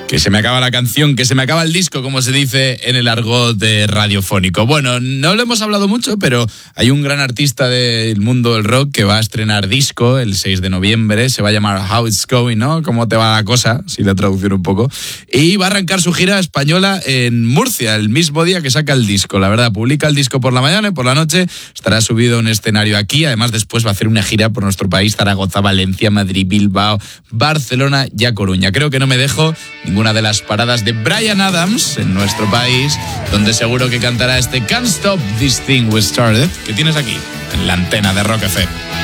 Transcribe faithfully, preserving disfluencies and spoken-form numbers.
Que se me acaba la canción, que se me acaba el disco, como se dice en el argot de radiofónico. Bueno, no lo hemos hablado mucho, pero hay un gran artista del mundo del rock que va a estrenar disco el seis de noviembre. Se va a llamar How It's Going, ¿no? ¿Cómo te va la cosa? Si la traducción un poco. Y va a arrancar su gira española en Murcia, el mismo día que saca el disco. La verdad, publica el disco por la mañana y por la noche estará subido a un escenario aquí. Además, después va a hacer una gira por nuestro país: Zaragoza, Valencia, Madrid, Bilbao, Barcelona y A Coruña. Creo que no me dejo ninguna de las paradas de Bryan Adams en nuestro país, donde seguro que cantará este Can't Stop This Thing We Started, que tienes aquí en la antena de Rock F M.